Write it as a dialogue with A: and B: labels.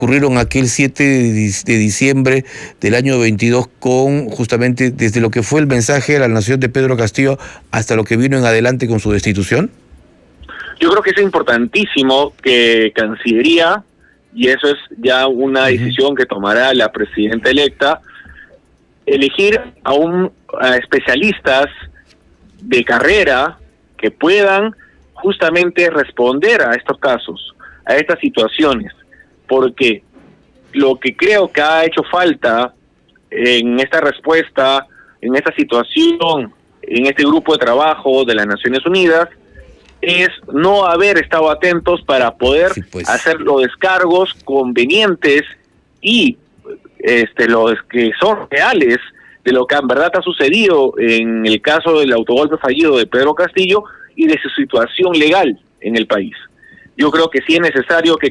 A: ocurrieron aquel 7 de diciembre del año 22 con justamente desde lo que fue el mensaje a la nación de Pedro Castillo hasta lo que vino en adelante con su destitución?
B: Yo creo que es importantísimo que Cancillería, y eso es ya una decisión que tomará la presidenta electa, elegir a especialistas de carrera que puedan justamente responder a estos casos, a estas situaciones, porque lo que creo que ha hecho falta en esta respuesta, en esta situación, en este grupo de trabajo de las Naciones Unidas, es no haber estado atentos para poder hacer los descargos convenientes y los que son reales de lo que en verdad ha sucedido en el caso del autogolpe fallido de Pedro Castillo y de su situación legal en el país. Yo creo que sí es necesario que